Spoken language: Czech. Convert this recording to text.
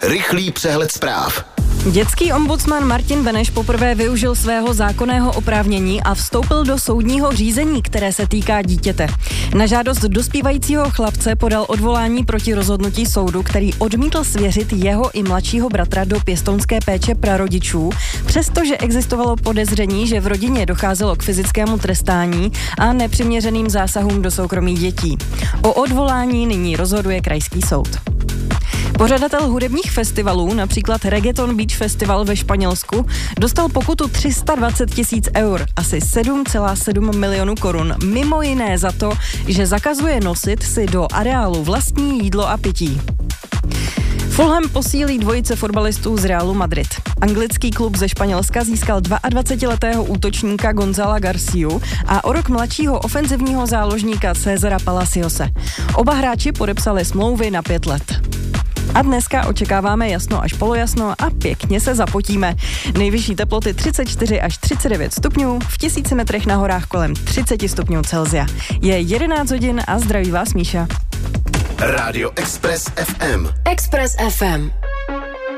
Rychlý přehled zpráv. Dětský ombudsman Martin Beneš poprvé využil svého zákonného oprávnění a vstoupil do soudního řízení, které se týká dítěte. Na žádost dospívajícího chlapce podal odvolání proti rozhodnutí soudu, který odmítl svěřit jeho i mladšího bratra do pěstounské péče prarodičů, přestože existovalo podezření, že v rodině docházelo k fyzickému trestání a nepřiměřeným zásahům do soukromí dětí. O odvolání nyní rozhoduje krajský soud. Pořadatel hudebních festivalů, například Reggaeton Beach Festival ve Španělsku, dostal pokutu 320 000 eur, asi 7,7 milionů korun, mimo jiné za to, že zakazuje nosit si do areálu vlastní jídlo a pití. Fulham posílí dvojice fotbalistů z Realu Madrid. Anglický klub ze Španělska získal 22letého útočníka Gonzala Garciu a o rok mladšího ofenzivního záložníka Césara Palaciose. Oba hráči podepsali smlouvy na 5 let. A dneska očekáváme jasno až polojasno a pěkně se zapotíme. Nejvyšší teploty 34 až 39 stupňů, v 1000 metrech na horách kolem 30 stupňů Celsia. Je 11 hodin a zdraví vás Míša. Rádio Express FM. Express FM.